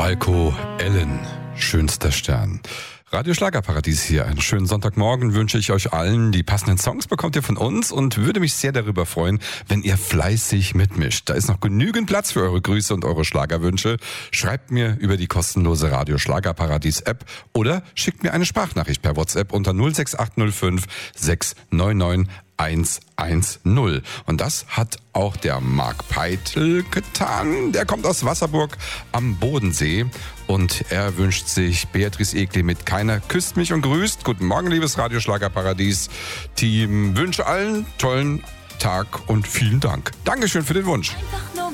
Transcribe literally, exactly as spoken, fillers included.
Walco Ellen, schönster Stern. Radio Schlagerparadies hier. Einen schönen Sonntagmorgen wünsche ich euch allen. Die passenden Songs bekommt ihr von uns und würde mich sehr darüber freuen, wenn ihr fleißig mitmischt. Da ist noch genügend Platz für eure Grüße und eure Schlagerwünsche. Schreibt mir über die kostenlose Radio Schlagerparadies App oder schickt mir eine Sprachnachricht per WhatsApp unter null sechs acht null fünf sechs neun neun eins eins null. Und das hat auch der Marc Peitel getan. Der kommt aus Wasserburg am Bodensee und er wünscht sich Beatrice Egli mit Keiner küsst mich und grüßt. Guten Morgen, liebes Radio Schlagerparadies Team. Wünsche allen tollen Tag und vielen Dank. Dankeschön für den Wunsch.